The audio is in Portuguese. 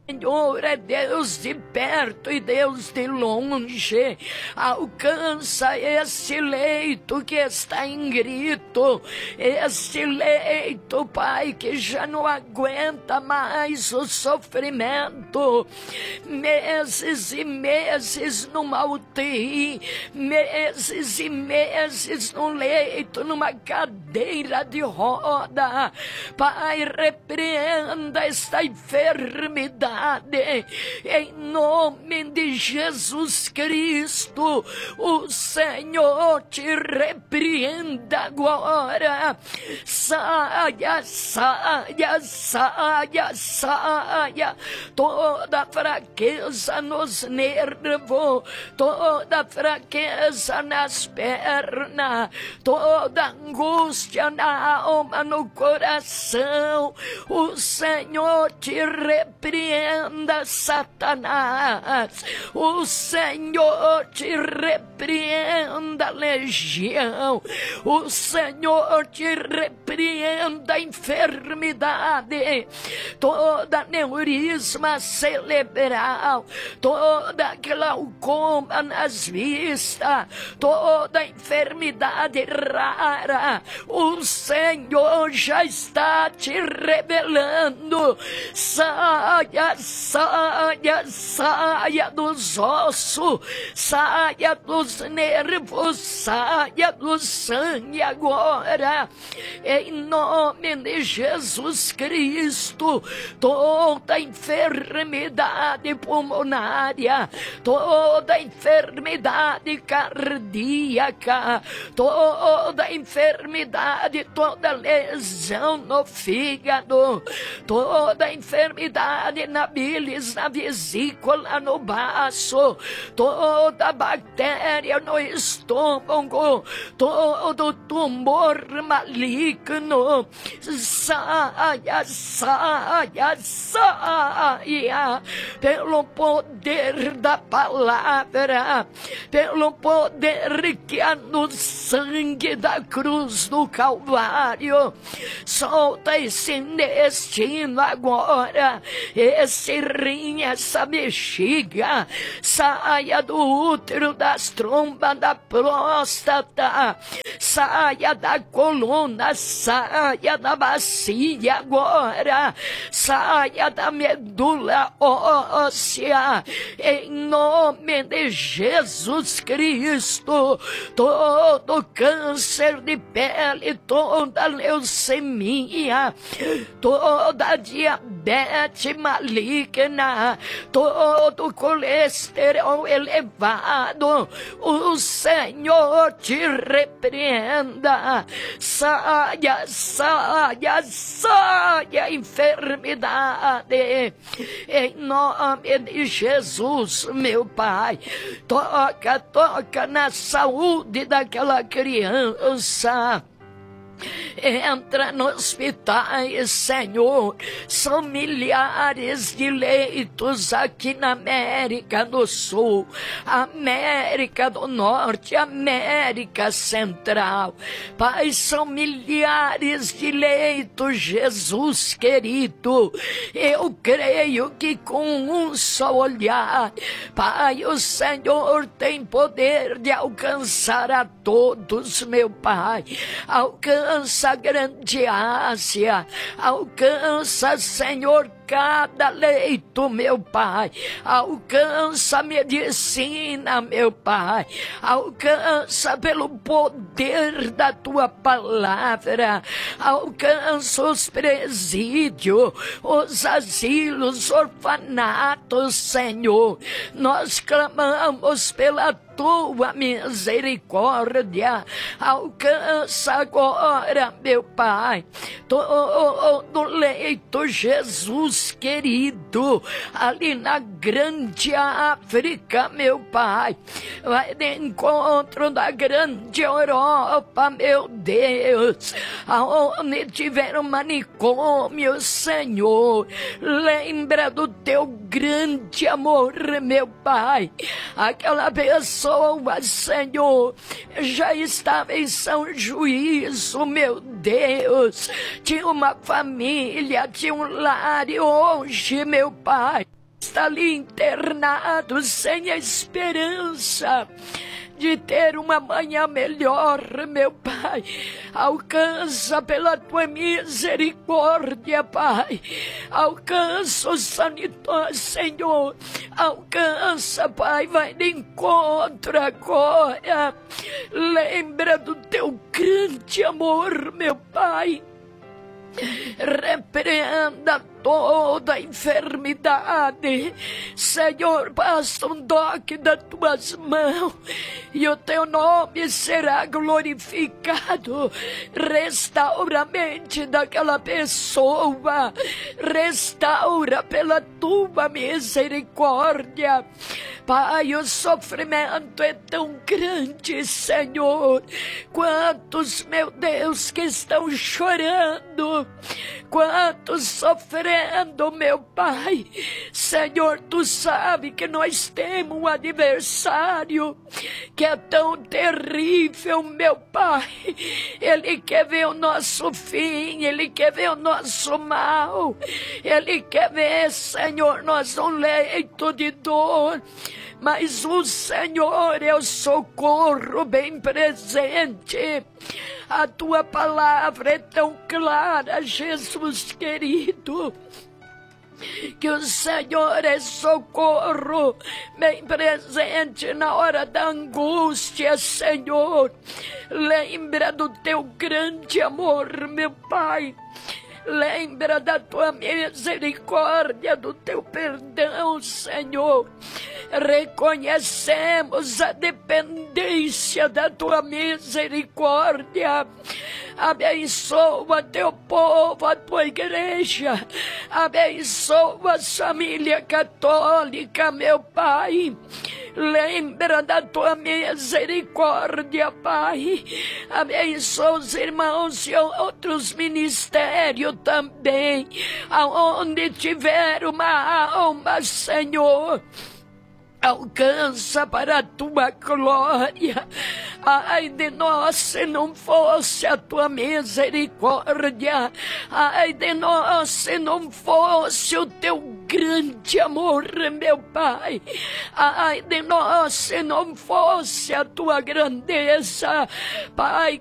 Senhor é Deus de perto e Deus de longe. Alcança esse leito que está em grito, esse leito, Pai, que já não aguenta mais o sofrimento. Meses e meses numa UTI, meses e meses num leito, numa cadeira de roda. Pai, repreenda esta enfermidade em nome de Jesus Cristo. O Senhor te repreenda agora. Saia, saia, saia, saia toda fraqueza nos nervos, toda fraqueza nas pernas, toda angústia na alma, no coração. O Senhor te repreenda, Satanás. O Senhor te repreenda, legião. O Senhor te repreenda, enfermidade, toda aneurisma cerebral, toda glaucoma nas vistas, toda enfermidade rara. O Senhor já está te revelando. Saia, saia, saia dos ossos, saia dos nervos, saia do sangue agora, em nome de Jesus Cristo. Toda enfermidade pulmonária, toda enfermidade cardíaca, toda enfermidade, toda lesão no fígado, toda enfermidade na bilis, na vesícula, no baço, toda bactéria no estômago, todo tumor maligno, saia, saia, saia, pelo poder da palavra, pelo poder que há no sangue da cruz do Calvário. Solta esse intestino agora, esse rim, essa bexiga, saia do útero, das trombas, da próstata, saia da coluna, saia da bacia agora, saia da medula óssea, em nome de Jesus Cristo. Todo câncer de pele, toda leucemia, toda diabetes maligna, todo colesterol elevado, o Senhor te repreenda. Saia, saia, saia, enfermidade, em nome de Jesus, meu Pai. Toca, toca na saúde daquela criança. Entra no hospitais, Senhor. São milhares de leitos aqui na América do Sul, América do Norte, América Central. Pai, são milhares de leitos, Jesus querido. Eu creio que com um só olhar, Pai, o Senhor tem poder de alcançar a todos, meu Pai. Alcança a grande Ásia, alcança, Senhor, cada leito, meu Pai. Alcança a medicina, meu Pai. Alcança pelo poder da Tua palavra. Alcança os presídios, os asilos, orfanatos, Senhor. Nós clamamos pela Tua misericórdia. Alcança agora, meu Pai, todo leito, Jesus querido, ali na grande África, meu Pai. Vai de encontro da grande Europa, meu Deus, aonde tiver um manicômio, Senhor. Lembra do Teu grande amor, meu Pai. Aquela pessoa, Senhor, já estava em São Juízo, meu Deus. Tinha uma família, tinha um lar, e hoje, meu Pai, está ali internado, sem a esperança de ter uma manhã melhor, meu Pai. Alcança pela tua misericórdia, Pai. Alcança o sanitário, Senhor. Alcança, Pai. Vai de encontro agora. Lembra do teu grande amor, meu Pai. Repreenda toda enfermidade, Senhor, passa um toque das tuas mãos e o teu nome será glorificado. Restaura a mente daquela pessoa, restaura pela tua misericórdia. Pai, o sofrimento é tão grande, Senhor. Quantos, meu Deus, que estão chorando, quantos sofrendo, meu Pai. Senhor, tu sabe que nós temos um adversário que é tão terrível, meu Pai. Ele quer ver o nosso fim, ele quer ver o nosso mal, ele quer ver, Senhor, nós num leito de dor. Mas o Senhor é o socorro bem presente. A tua palavra é tão clara, Jesus querido, que o Senhor é socorro bem presente na hora da angústia, Senhor. Lembra do teu grande amor, meu Pai. Lembra da tua misericórdia, do teu perdão, Senhor. Reconhecemos a dependência da tua misericórdia. Abençoa teu povo, a tua igreja. Abençoa a família católica, meu Pai. Lembra da tua misericórdia, Pai. Abençoa os irmãos e outros ministérios também. Aonde tiver uma alma, Senhor, alcança para a tua glória. Ai de nós se não fosse a tua misericórdia. Ai de nós se não fosse o teu grande amor, meu Pai. Ai de nós se não fosse a tua grandeza, Pai.